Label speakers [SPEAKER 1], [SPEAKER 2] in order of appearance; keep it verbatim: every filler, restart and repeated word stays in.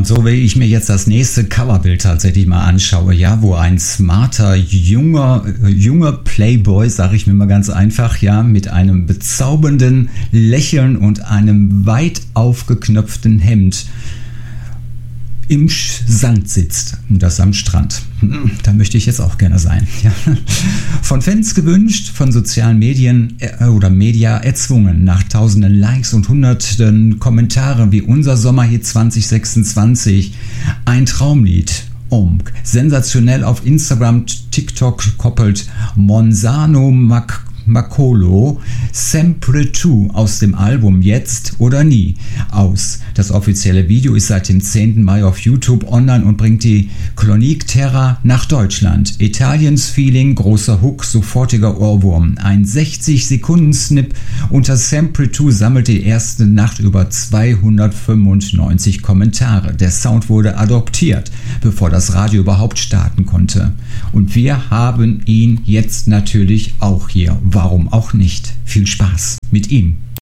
[SPEAKER 1] und so wie ich mir jetzt das nächste Coverbild tatsächlich mal anschaue, ja, wo ein smarter, junger, junger Playboy, sage ich mir mal ganz einfach, ja, mit einem bezaubernden Lächeln und einem weit aufgeknöpften Hemd im Sand sitzt, und das am Strand. Da möchte ich jetzt auch gerne sein. Ja. Von Fans gewünscht, von sozialen Medien äh, oder Media erzwungen, nach tausenden Likes und hunderten Kommentaren wie unser Sommerhit zwanzig sechsundzwanzig, ein Traumlied. Omk. Sensationell auf Instagram, TikTok koppelt Monzano Mac Makolo Sempre Tu aus dem Album Jetzt oder Nie aus. Das offizielle Video ist seit dem zehnten Mai auf YouTube online und bringt die Chronique Terra nach Deutschland. Italiens Feeling, großer Hook, sofortiger Ohrwurm. Ein sechzig Sekunden Snip unter Sempre Tu sammelt die erste Nacht über zweihundertfünfundneunzig Kommentare. Der Sound wurde adoptiert, bevor das Radio überhaupt starten konnte. Und wir haben ihn jetzt natürlich auch hier. Warum auch nicht? Viel Spaß mit ihm.